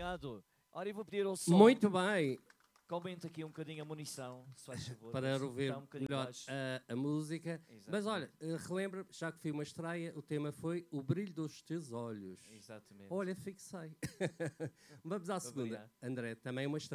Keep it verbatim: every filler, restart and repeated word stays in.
obrigado. Ora, eu vou pedir ao som. Muito bem. Comente aqui um bocadinho a munição, se faz favor. Para ouvir um melhor a, a música. Exatamente. Mas olha, relembra, já que foi uma estreia, o tema foi O Brilho dos Teus Olhos. Exatamente. Olha, fixei. Vamos à segunda. André, também uma estreia.